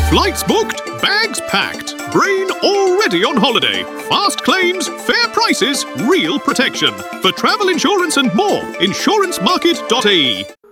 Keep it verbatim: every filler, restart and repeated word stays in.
Flights booked, bags packed, brain already on holiday. Fast claims, fair prices, real protection. For travel insurance and more, insurance market dot A E.